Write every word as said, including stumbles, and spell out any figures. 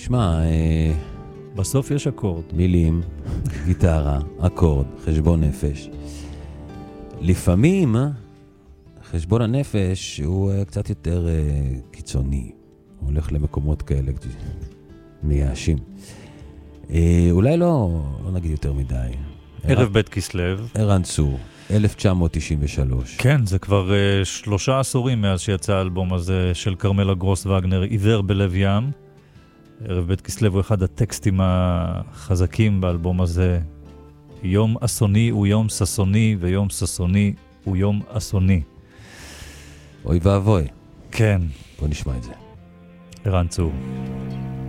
שמע, אה, בסוף יש אקורד. מילים, גיטרה, אקורד, חשבון נפש. לפעמים חשבון הנפש הוא uh, קצת יותר uh, קיצוני. הוא הולך למקומות כאלה מייאשים. Uh, אולי לא, לא נגיד יותר מדי. ערב בית כסלו. ערן צור, אלף תשע מאות תשעים ושלוש. כן, זה כבר uh, שלושה עשורים מאז שיצא האלבום הזה של קרמלה גרוס וגנר, עיוור בלב ים. ערב בית כסלו הוא אחד הטקסטים החזקים באלבום הזה. יום אסוני הוא יום ססוני, ויום ססוני הוא יום אסוני. אוי ואבוי. כן. בוא נשמע את זה. ערן צור.